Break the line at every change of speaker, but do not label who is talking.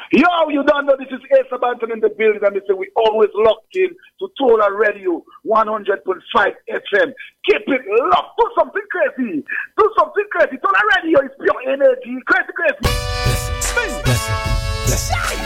Yo, you don't know this is Asa Banton in the building, and they say we always locked in to Tola Radio 100.5 FM. Keep it locked. Do something crazy. Do something crazy. Tola Radio is pure energy. Crazy.
Listen.